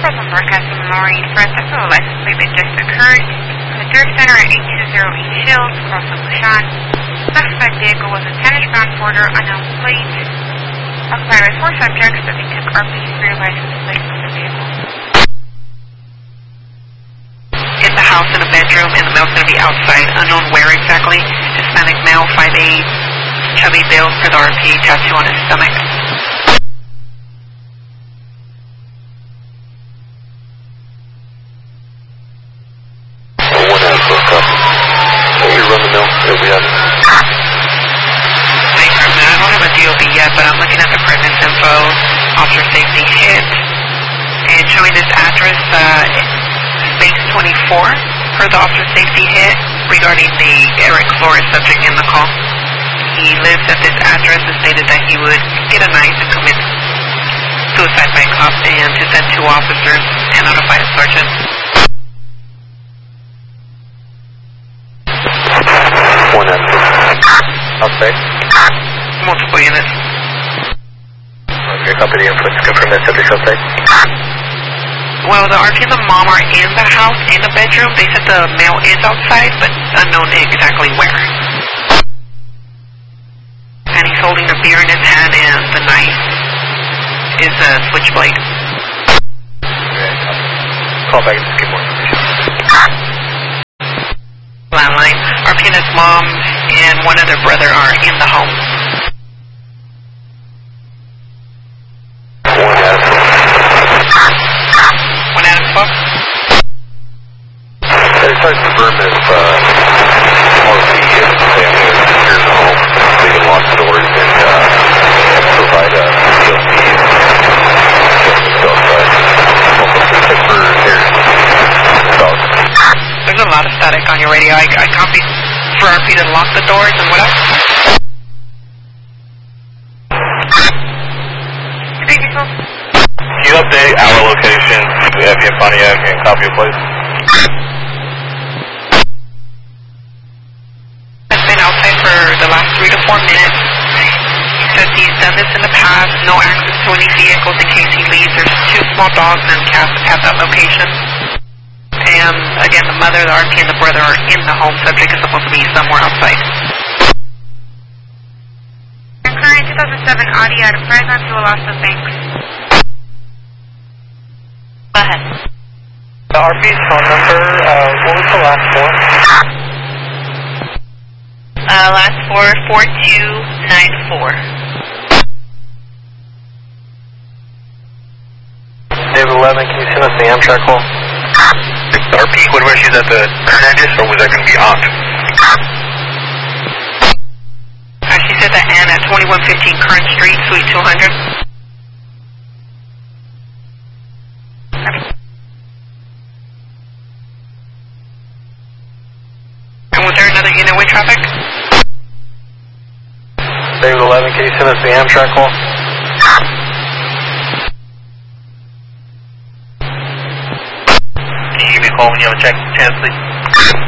Present broadcasting Maureen for a theft of a license plate that just occurred in the Thrift Center at 820 East Shields, across the Bouchon. Suspect vehicle was a 10-ish Brown Porter, unknown plate, occupied by 4 subjects that they took RP3 license plate from the vehicle. In the house, in a bedroom, and the male's going to be outside, unknown where exactly. Hispanic male, 5'8", chubby build for the RP, tattoo on his stomach. But I'm looking at the presence info, officer safety hit, and showing this address, space 24 for the officer safety hit regarding the Eric Flores subject in the call. He lives at this address and stated that he would get a knife and commit suicide by cop and to send 2 officers and notify a sergeant. Outside? Multiple units. Your company inputs confirm that subject outside? Well, the RP and the mom are in the house, in the bedroom. They said the male is outside, but unknown exactly where. And he's holding a beer in his hand, and the knife is a switchblade. Call back and just get more information. Landline. RP and his mom and one other brother are in the home. One Adam Fox. It's hard to confirm if RP and his family are here in the home. They can lock the doors and provide a PLC There's a lot of static on your radio. I copied for RP to lock the doors and what else? Can you update our location to FE and Pontiac and copy of place? I've been outside for the last 3 to 4 minutes. He says he's done this in the past, no access to any vehicles in case he leaves. There's 2 small dogs and cats at that location. And again, the mother, the RP, and the brother are in the home. Subject is supposed to be somewhere outside. Current 2007 Audi out of Fresno to Alaska Banks. Go ahead. The RP's phone number, what was the last 4? Last 4, 4294. David 11, can you send us the Amtrak call? RP, whatever she's at the current address, or was that going to be off? She said that Ann at 2115 Current Street, Suite 200. And was there another unit with traffic? David 11, can you send us the Amtrak call? Can you give me a call when you have a chance, please?